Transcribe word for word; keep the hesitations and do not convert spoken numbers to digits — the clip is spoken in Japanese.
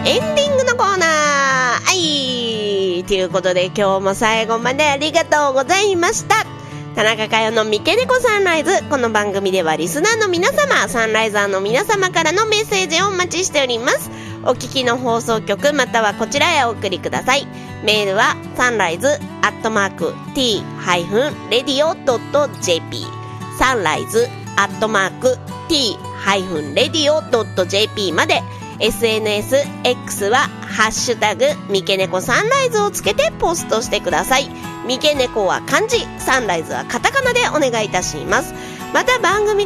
エンディングのコーナー。はい。ということで今日も最後までありがとうございました。田中佳代の三毛猫サンライズ。この番組ではリスナーの皆様、サンライザーの皆様からのメッセージをお待ちしております。お聞きの放送局またはこちらへお送りください。メールはサンライズアットマーク ティー レディオ ドット ジェーピー サンライズアットマーク ティー レディオ ドット ジェーピー まで。 エスエヌエス X はハッシュタグ三毛猫サンライズをつけてポストしてください。三毛猫は漢字、サンライズはカタカナでお願いいたします。また番組